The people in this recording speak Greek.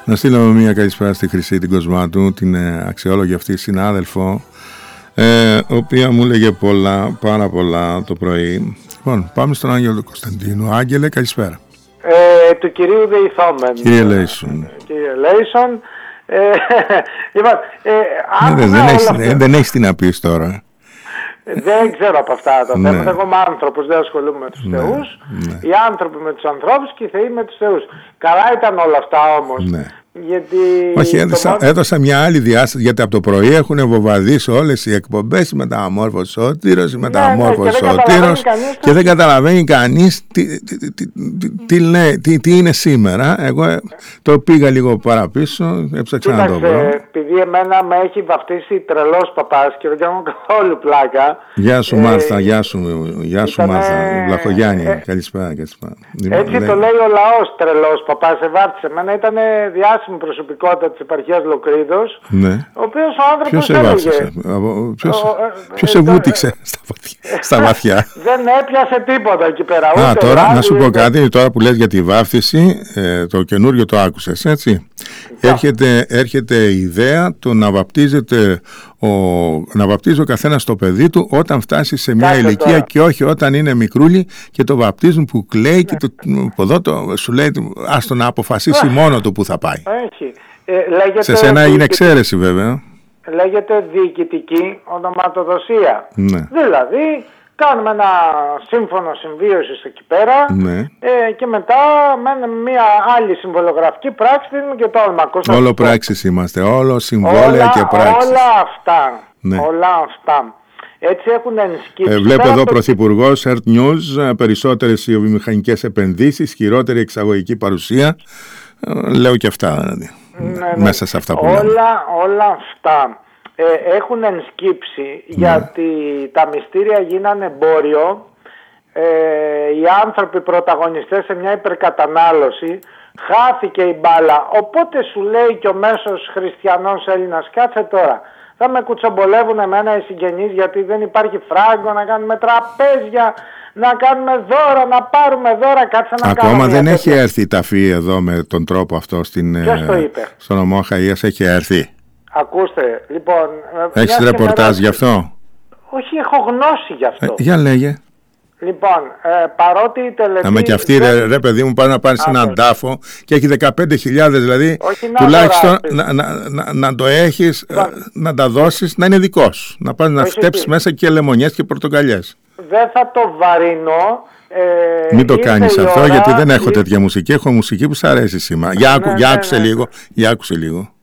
Να στείλω μια καλησπέρα στη Χρυσή την Κοσμάτου, την αξιόλογη αυτή συνάδελφο, οποία μου έλεγε πολλά, πάρα πολλά το πρωί. Λοιπόν, πάμε στον Άγγελο του Κωνσταντίνου. Άγγελε, καλησπέρα. Του κυρίου Δεϊθόμεν. Κύριε Λέισον. Κύριε Λέισον. Λοιπόν, δεν έχεις τι να πεις τώρα. Δεν ξέρω από αυτά τα θέματα. Εγώ είμαι άνθρωπος, δεν ασχολούμαι με τους θεούς. Οι άνθρωποι με τους ανθρώπους και οι θεοί με τους θεούς. Καλά ήταν όλα αυτά όμως. Ναι. Γιατί όχι, έδωσα μια άλλη διάσταση, γιατί από το πρωί έχουν βομβαρδίσει όλες οι εκπομπές, η μεταμόρφωση Σωτήρος, η μεταμόρφωση Σωτήρος, και δεν καταλαβαίνει κανείς τι είναι σήμερα. Εγώ το πήγα λίγο παραπίσω, έψαξα να το βρω. Επειδή εμένα με έχει βαφτίσει τρελός παπάς και δεν κάνω καθόλου πλάκα. Γεια σου Μάρθα, γεια σου Μάρθα, Βλαχογιάννη, καλησπέρα. Έτσι το λέει ο λαός, τρελός παπάς, βάφτισε. Εμένα ήταν διάσημη προσωπικότητα της επαρχίας Λοκρίδος, ναι. Ο οποίος ο άνθρωπος έλεγε. Ποιος σε βούτυξε στα βαθιά. Δεν έπιασε τίποτα εκεί πέρα. Τώρα να σου πω κάτι, τώρα που λες για τη βάφτιση, το καινούριο το άκουσες, έτσι. Έρχεται η ιδέα το να βαπτίζει ο καθένας το παιδί του όταν φτάσει σε μια ηλικία τώρα. Και όχι όταν είναι μικρούλι και το βαπτίζουν που κλαίει και σου λέει άστο να αποφασίσει μόνο του που θα πάει. Σε σένα έγινε εξαίρεση βέβαια. Λέγεται διοικητική ονοματοδοσία. Ναι. Δηλαδή κάνουμε ένα σύμφωνο συμβίωσης εκεί πέρα, ναι. Και μετά με μια άλλη συμβολογραφική πράξη δίνουμε και το όνομα. Όλο πράξεις είμαστε, όλο συμβόλαια και πράξεις. Όλα αυτά. Έτσι έχουν ενσκύψει. Βλέπω εδώ Πρωθυπουργός, Earth News, περισσότερες βιομηχανικές επενδύσεις, χειρότερη εξαγωγική παρουσία. Λέω και αυτά δηλαδή. Μέσα σε αυτά που λέμε. Όλα αυτά έχουν ενσκύψει, γιατί τα μυστήρια γίνανε εμπόριο, οι άνθρωποι πρωταγωνιστές σε μια υπερκατανάλωση, χάθηκε η μπάλα, οπότε σου λέει και ο μέσος χριστιανός Έλληνας, κάτσε τώρα, θα με κουτσομπολεύουν εμένα οι συγγενείς γιατί δεν υπάρχει φράγκο, να κάνουμε τραπέζια, να κάνουμε δώρα, να πάρουμε δώρα, κάτσε να κάνουμε. Ακόμα δεν έχει έρθει η ταφή εδώ με τον τρόπο αυτό Ποιος το είπε? στον νομό Χαΐας έχει έρθει. Ακούστε, λοιπόν. Έχεις ρεπορτάζ γι' αυτό? Όχι, έχω γνώση γι' αυτό. Για λέγε. Λοιπόν, παρότι η τελετή... με κι αυτοί ρε παιδί μου πάνε να πάρεις έναν τάφο και έχει 15.000, δηλαδή τουλάχιστον να το έχεις, να τα δώσεις, να είναι δικός. Να πας να φτέψεις μέσα και λεμονιές και πορτοκαλιές. Δεν θα το βαρύνω. Μην το κάνεις αυτό, γιατί δεν έχω τέτοια μουσική. Έχω μουσική που σ' αρέσει σήμερα. Για άκουσε λίγο.